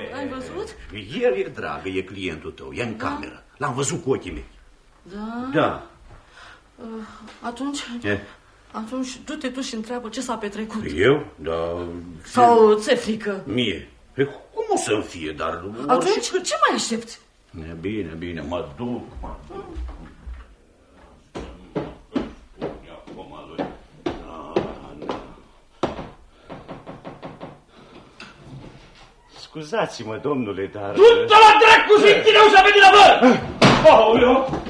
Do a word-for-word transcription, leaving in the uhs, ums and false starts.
Ai văzut? El e dragă, e clientul tău, e în da? cameră. L-am văzut cu ochii mei. Da? Da. Uh, atunci... E? Atunci du-te tu și întreabă ce s-a petrecut. Eu? Da... Sau ți-e frică? Mie? Pe cum o să-mi fie, dar... Atunci orice... ce mai aștepți? Bine, bine, mă duc, mă duc. Scuzați-mă, domnule, dar... Du-te la dracu, Zintineu, să veni la bă! Aoleu!